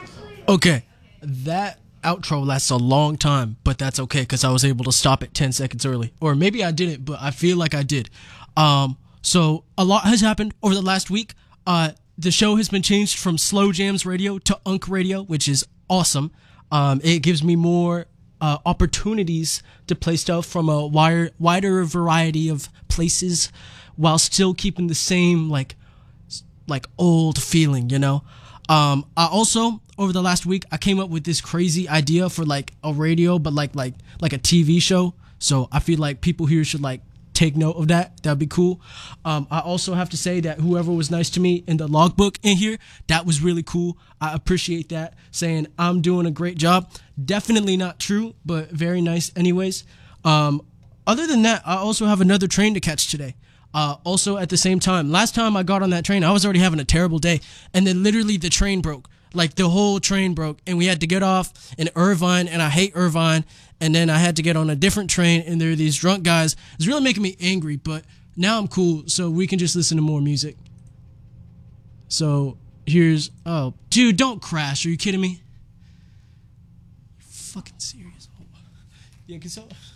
Okay, that outro lasts a long time, but that's okay because I was able to stop it 10 seconds early. Or maybe I didn't, but I feel like I did. So a lot has happened over the last week. The show has been changed from Slow Jams Radio to Unk Radio, which is awesome. It gives me more opportunities to play stuff from a wider variety of places while still keeping the same like old feeling, you know. I also over the last week I came up with this crazy idea for like a radio, but like a TV show. So I feel like people here should like take note of that. That'd be cool. I also have to say that whoever was nice to me in the logbook in here, that was really cool. I appreciate that, saying I'm doing a great job. Definitely not true, but very nice anyways. Other than that, I also have another train to catch today. Also at the same time, last time I got on that train, I was already having a terrible day, and then literally the train broke. Like the whole train broke, and we had to get off in Irvine, and I hate Irvine, and then I had to get on a different train, and there are these drunk guys. It's really making me angry, but now I'm cool, so we can just listen to more music. So here's, oh, dude, don't crash. Are you kidding me? You fucking serious? Yeah, cause so.